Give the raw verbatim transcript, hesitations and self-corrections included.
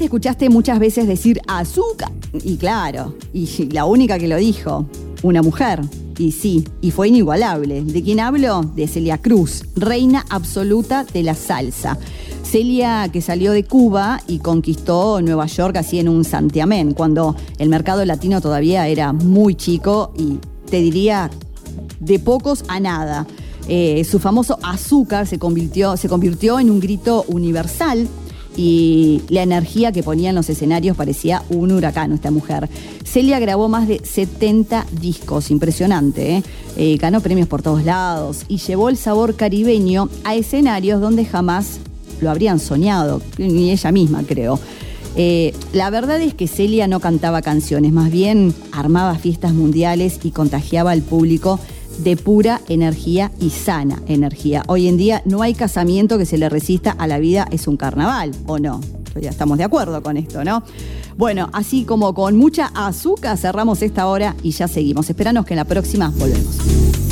escuchaste muchas veces decir azúcar. Y claro, y la única que lo dijo, una mujer. Y sí, y fue inigualable. ¿De quién hablo? De Celia Cruz, reina absoluta de la salsa. Celia, que salió de Cuba y conquistó Nueva York así en un santiamén, cuando el mercado latino todavía era muy chico y te diría de pocos a nada. Eh, su famoso azúcar se convirtió, se convirtió en un grito universal y la energía que ponía en los escenarios parecía un huracán, esta mujer. Celia grabó más de setenta discos, impresionante, ¿eh? Eh, ganó premios por todos lados y llevó el sabor caribeño a escenarios donde jamás lo habrían soñado, ni ella misma, creo. Eh, la verdad es que Celia no cantaba canciones, más bien armaba fiestas mundiales y contagiaba al público de pura energía y sana energía. Hoy en día no hay casamiento que se le resista a la vida, es un carnaval, ¿o no? Ya estamos de acuerdo con esto, ¿no? Bueno, así como con mucha azúcar cerramos esta hora y ya seguimos. Esperanos que en la próxima volvemos.